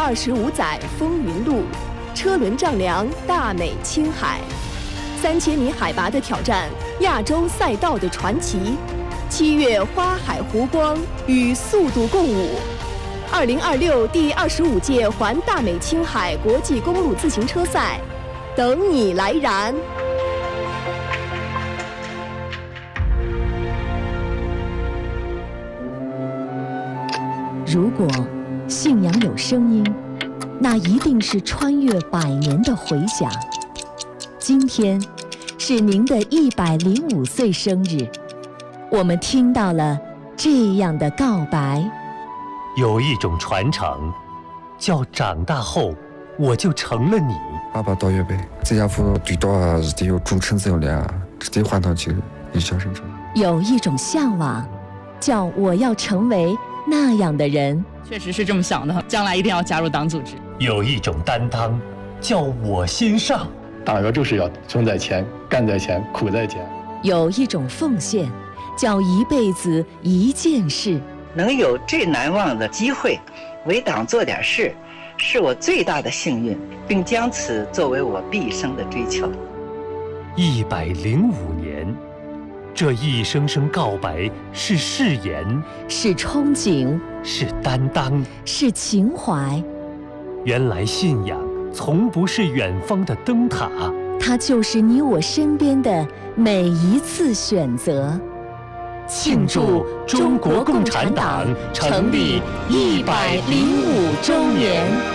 25载风云路，车轮丈量大美青海，3000米海拔的挑战，亚洲赛道的传奇。7月花海湖光与速度共舞，2026第25届环大美青海国际公路自行车赛，等你来燃！ 如果信仰有声音，那一定是穿越100年的回响。今天是您的105岁生日，我们听到了这样的告白。 有一种傳承，叫長大後我就成了你。 爸爸到月杯，這家伙對到啊，得有主持人了，得換到就一小生成。 有一種向往，叫我要成為那樣的人。 確實是這麼想的，將來一定要加入黨組織。 有一種擔當，叫我先上。 黨員就是要衝在前，幹在前，苦在前。 有一種奉獻，叫一輩子一件事。 能有最難忘的機會，為黨做點事，是我最大的幸運，並將此作為我畢生的追求。 105年，這一聲聲告白是誓言， 是憧憬， 是擔當， 是情懷。 原來信仰從不是遠方的燈塔， 它就是你我身邊的每一次選擇。 慶祝中國共產黨成立105週年。